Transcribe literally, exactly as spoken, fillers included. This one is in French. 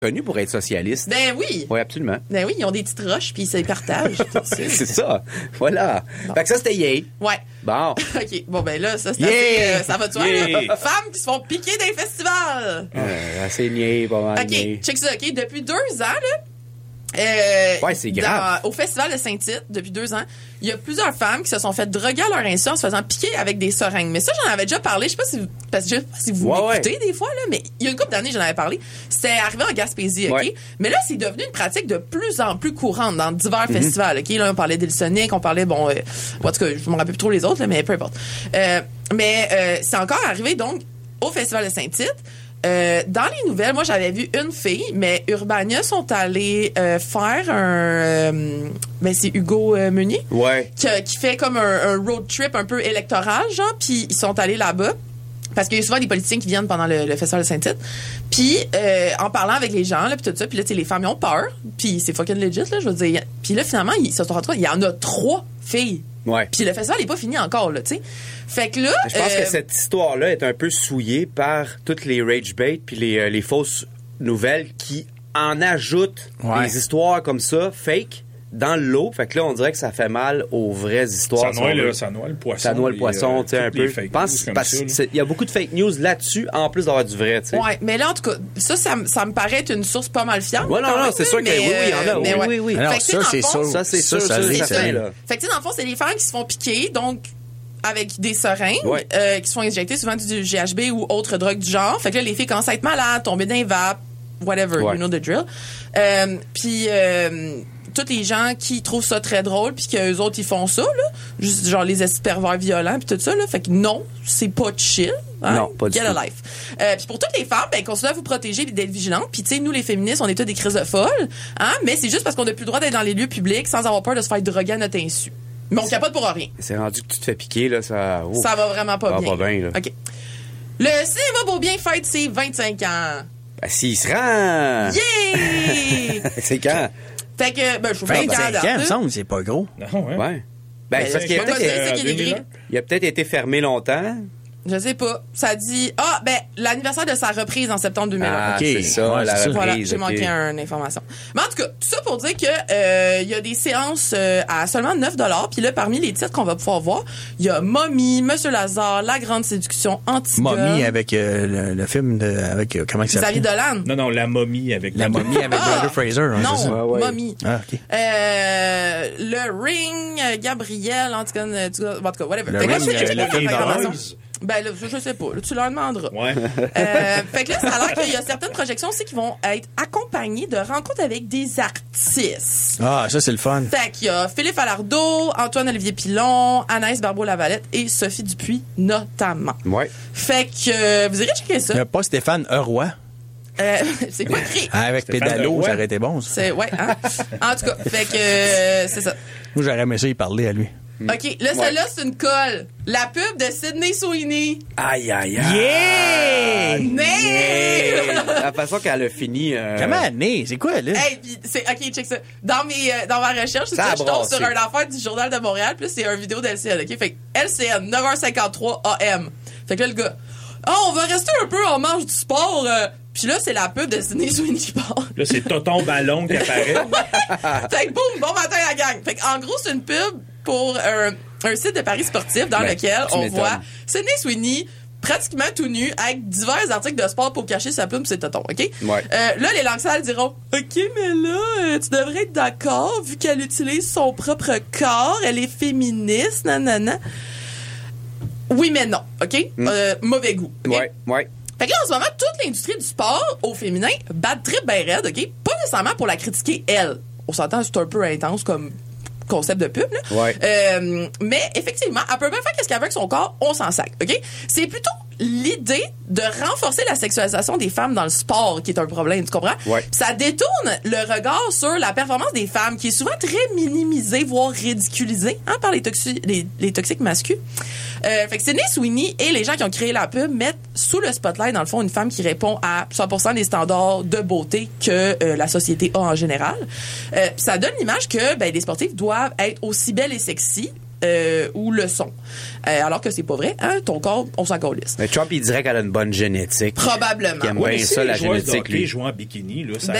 Connu pour être socialiste. Ben oui. Oui, absolument. Ben oui, ils ont des petites roches puis ils se les partagent. C'est ça. Voilà. Bon. Fait que ça, c'était Yay. Ouais. Bon. OK. Bon, ben là, ça, c'est Yeah! assez, euh, ça va de soi. Yeah! là. Femmes qui se font piquer des festivals. Euh, assez niais, pas mal OK. niais. Check ça, OK. Depuis deux ans, là, Euh, ouais, c'est grave. Dans, au Festival de Saint-Tite, depuis deux ans, il y a plusieurs femmes qui se sont fait droguer à leur insu en se faisant piquer avec des seringues. Mais ça, j'en avais déjà parlé. Je sais pas si vous, parce que je sais pas si vous ouais, m'écoutez ouais. des fois, là, mais il y a une couple d'années, j'en avais parlé. C'était arrivé en Gaspésie, OK? Ouais. Mais là, c'est devenu une pratique de plus en plus courante dans divers mm-hmm. festivals, OK? Là, on parlait d'Ilsonic, on parlait, bon, euh, en tout cas, je me rappelle plus trop les autres, là, mais peu importe. Euh, mais euh, c'est encore arrivé, donc, au Festival de Saint-Tite. Euh, dans les nouvelles, moi, j'avais vu une fille, mais Urbania sont allés euh, faire un... Euh, ben, c'est Hugo euh, Meunier. Ouais. Qui, qui fait comme un, un road trip un peu électoral, genre, puis ils sont allés là-bas. Parce qu'il y a souvent des politiciens qui viennent pendant le, le Festival de Saint-Tite. Puis, euh, en parlant avec les gens, là, puis tout ça, puis là, tu sais, les femmes, ils ont peur. Puis c'est fucking legit, là, je veux dire. Puis là, finalement, ils se sont rendus compte, il y en a trois filles. Ouais. Puis le festival n'est pas fini encore, là, tu sais. Fait que là... Je pense euh, que cette histoire-là est un peu souillée par toutes les rage bait puis les, euh, les fausses nouvelles qui en ajoutent ouais. des histoires comme ça, fake, dans le lot. Fait que là, on dirait que ça fait mal aux vraies histoires. Ça noie, le, ça noie le poisson. Ça noie le les, poisson, euh, tu sais, un peu. Je pense parce qu'il y a beaucoup de fake news là-dessus, en plus d'avoir du vrai, tu sais. Ouais, mais là, en tout cas, ça, ça, ça me paraît être une source pas mal fiable. Ouais, non, non, même, c'est sûr que mais, oui, oui, il y en a. mais Oui, ouais. oui, oui. Alors, Fait que, ça, c'est fond, sûr. Ça, c'est ça, sûr, ça, ça, c'est ça, ça, fait, là. là. Fait que, tu sais, dans le fond, c'est des femmes qui se font piquer, donc, avec des seringues, Ouais. euh, qui se font injecter souvent du G H B ou autre drogue du genre. Fait que là, les filles commencent à être malades, tomber dans les vapes, whatever, Ouais. you know the drill. Euh, puis, euh, tous les gens qui trouvent ça très drôle puis qu'eux autres ils font ça là, juste genre les esprits pervers violents puis tout ça là, fait que non, c'est pas chill. Hein? Non, pas du Get tout. a life. Euh, puis pour toutes les femmes, ben continuez à vous protéger et d'être vigilantes. Puis tu sais, nous les féministes, on est tous des crises de folles, hein, mais c'est juste parce qu'on n'a plus le droit d'être dans les lieux publics sans avoir peur de se faire droguer à notre insu. Mais on capote pour rien. C'est rendu que tu te fais piquer, là, ça... Oh. Ça va vraiment pas Ça va bien. pas bien, là. OK. Le cinéma Beaubien fête ses vingt-cinq ans. Ben, s'il se rend... Yeah! C'est quand? Fait que, ben, je suis vingt ans vingt-cinq ans, il me d'artiste. semble, c'est pas gros. Non, ouais. Ouais. Ben, Ben, c'est parce qu'il a je sais pas peut-être c'est ça qui est deux mille écrit. un. il a peut-être été fermé longtemps. Je sais pas. Ça dit, ah, ben, l'anniversaire de sa reprise en septembre deux mille un. Ah, Ok. c'est ça, Ouais, la c'est ça. reprise. Voilà, j'ai ok. manqué une information. Mais en tout cas, tout ça pour dire que euh, il y a des séances euh, à seulement neuf dollars. Puis là, parmi les titres qu'on va pouvoir voir, il y a Mommy, Monsieur Lazare, La Grande Séduction, Antigone. Mommy avec euh, le, le film de avec euh, comment il Xavier s'appelle? Dolan. Non, non, la momie avec La momie avec Ah! Brother Fraser, hein, Non, c'est ça. Ouais, ouais. Mommy. Ah, ok. Euh, le Ring, euh, Gabriel, Antigone, euh, tu- en tout cas, whatever. Le Fait que là, Ring, je sais euh, pas le si Ring t'as d'Or. l'information. Ben là, je, je sais pas. Là, tu leur demanderas. Ouais. Euh, fait que là, ça a l'air qu'il y a certaines projections aussi qui vont être accompagnées de rencontres avec des artistes. Ah, ça, c'est le fun. Fait qu'il y a Philippe Falardeau, Antoine-Olivier Pilon, Anaïs Barbeau-Lavalette et Sophie Dupuis, notamment. Ouais. Fait que euh, vous irez checker Il ça. n'y a pas Stéphane Heroy. Euh, c'est pas écrit. Ah, avec Stéphane Pédalo, Heroy. ça aurait été bon, ça. C'est, ouais, hein? En tout cas, fait que euh, c'est ça. Moi, j'aurais aimé ça y parler à lui. OK, là, celle-là, c'est une colle. La pub de Sydney Sweeney. Aïe, aïe, aïe. Yeah! Né! La façon qu'elle a fini... Euh... Comment né? C'est quoi, là? Hey, pis c'est OK, check ça. Dans mes euh, dans ma recherche, c'est Ça ça, a je tombe brassé. sur un affaire du Journal de Montréal, puis là, c'est une vidéo d'L C N, OK? Fait que L C N, neuf heures cinquante-trois A M. Fait que là, le gars, ah, on va rester un peu en marge du sport. Euh. Puis là, c'est la pub de Sydney Sweeney qui part. Là, c'est Toton Ballon qui apparaît. Fait que boum, bon matin la gang. Fait que en gros, c'est une pub pour un, un site de paris sportif dans Ben, lequel tu on m'étonnes. voit Sydney Sweeney pratiquement tout nu avec divers articles de sport pour cacher sa plume, c'est tonton, OK? Ouais. Euh, là, les langues sales diront OK, mais là, euh, tu devrais être d'accord vu qu'elle utilise son propre corps, elle est féministe, nanana. Oui, mais non, OK? Euh, mauvais goût. OK? Ouais, ouais. Fait que là, en ce moment, toute l'industrie du sport au féminin bat trip ben raide, OK? Pas nécessairement pour la critiquer, elle. On s'entend, c'est un peu intense comme concept de pub, là. Ouais. Euh, mais effectivement, elle peut bien faire qu'est-ce qu'elle veut avec son corps, on s'en sac, OK? C'est plutôt l'idée de renforcer la sexualisation des femmes dans le sport qui est un problème, tu comprends? Ouais. Ça détourne le regard sur la performance des femmes qui est souvent très minimisée, voire ridiculisée, hein, par les, toxi- les, les toxiques masculins. Euh, fait que Sydney Sweeney et les gens qui ont créé la pub mettent sous le spotlight, dans le fond, une femme qui répond à cent pour cent des standards de beauté que euh, la société a en général. Euh, pis ça donne l'image que ben, les sportifs doivent être aussi belles et sexy euh, ou le son. Euh, alors que c'est pas vrai, hein, ton corps, on s'en calisse. Mais Trump, il dirait qu'elle a une bonne génétique. Probablement. Il aime Ouais, bien mais ça, si la les joueuses de génétique, hockey lui. jouent en bikini, là, ça Ben,